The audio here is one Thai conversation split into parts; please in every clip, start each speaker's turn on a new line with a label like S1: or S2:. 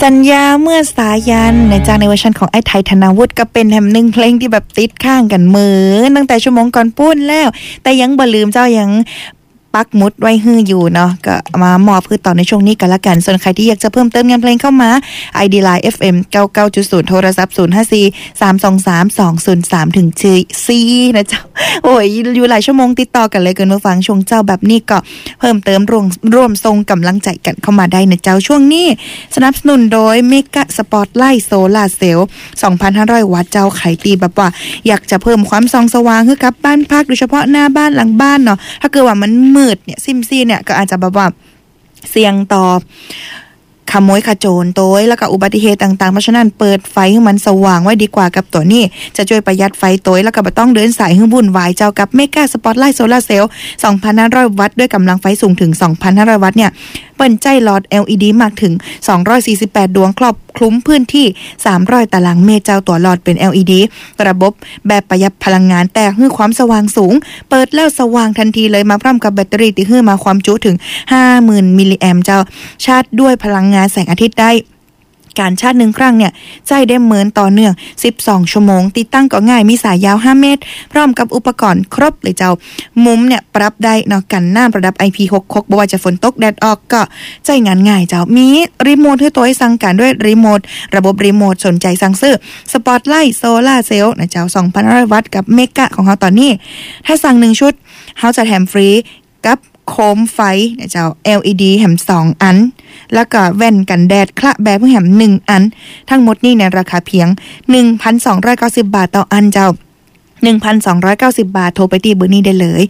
S1: จัญญาเมื่อสายันในจากในเวอร์ชันของไอ้ไทยธนาวุฒิก็เป็นแถมหนึ่งเพลงที่แบบติดข้างกันมือตั้งแต่ชั่วโมงก่อนปุ้นแล้วแต่ยังบ่ลืมเจ้ายังปักมุดไว้ฮื้ออยู่เนาะก็มามอบคือต่อในช่วงนี้กันละกันส่วนใครที่อยากจะเพิ่มเติมงานเพลงเข้ามา ID Line FM 99.0 โทรศัพท์054-323-203ถึง4นะเจ้าโอ้ยอยู่หลายชั่วโมงติดต่อกันเลยเกินมาฟังช่วงเจ้าแบบนี้ก็เพิ่มเติมร่วมทรงกำลังใจกันเข้ามาได้นะเจ้าช่วงนี้สนับสนุนโดยเมกะสปอตไลท์โซล่าเซลล์ 2,500 วัตต์เจ้าไขตีแบบว่าอยากจะเพิ่มความส่องสว่างให้กับบ้านพักโดยเฉพาะหน้าบ้านหลังบ้านเนาะถ้าเกิดว่ามันมืดเนี่ยซิมซี่เนี่ยก็อาจจะแบบว่าเสี่ยงต่อขโมยขโจรโต้ยแล้วก็อุบัติเหตุต่างๆเพราะฉะนั้นเปิดไฟให้มันสว่างไว้ดีกว่ากับตัวนี้จะช่วยประหยัดไฟโต้ยแล้วก็บ่ต้องเดินสายให้วุ่นวายเจ้ากับเมกะสปอตไลท์โซล่าเซลล์ 2,500 วัตต์ด้วยกำลังไฟสูงถึง 2,500 วัตต์เนี่ยเปิ้นใจหลอด LED มากถึง248ดวงครอบคลุมพื้นที่300ตารางเมตรเจ้าตัวหลอดเป็น LED ระบบแบบประหยัดพลังงานแต่ให้ความสว่างสูงเปิดแล้วสว่างทันทีเลยมาพร้อมกับแบตเตอรี่ที่ให้มาความจุถึง 50,000 มิลลิแอมป์เจ้าชาร์จด้วยพลังงานแสงอาทิตย์ได้การชาร์จ1ครั้งเนี่ยใจได้เหมือนต่อเนื่อง12ชั่วโมงติดตั้งก็ง่ายมีสายยาว5เมตรพร้อมกับอุปกรณ์ครบเลยเจ้ามุมเนี่ยปรับได้เนาะกันน้ำระดับ IP66 บ่ว่าจะฝนตกแดดออกก็ใจงานง่ายเจ้ามีรีโมทให้ตัวให้สั่งการด้วยรีโมทระบบรีโมทสนใจสั่งซื้อสปอตไลท์โซล่าเซลล์นะเจ้า 2,500 วัตต์กับเมกะของเฮาตอนนี้ถ้าสั่ง1ชุดเฮาจะแถมฟรีกับโคมไฟนะเจ้า LED แถม2อันแล้วก็แว่นกันแดดคละแบบแถม1อันทั้งหมดนี่ในราคาเพียง 1,290 บาทต่ออันเจ้า1,290 บาทโทรไปที่เบอร์นี้ได้เลย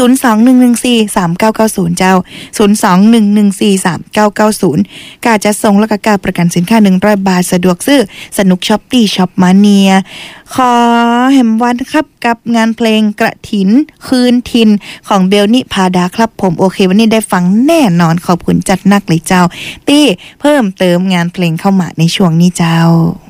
S1: 021143990เจ้า021143990การจัดส่งและก็การประกันสินค้า100บาทสะดวกซื้อสนุกช้อปปี้ช็อปมาเนียขอแหมวันครับกับงานเพลงกระถินคืนทินของเบลนิพาดาครับผมโอเควันนี้ได้ฟังแน่นอนขอบคุณจัดหนักเลยเจ้าตี้เพิ่มเติมงานเพลงเข้ามาในช่วงนี้เจ้า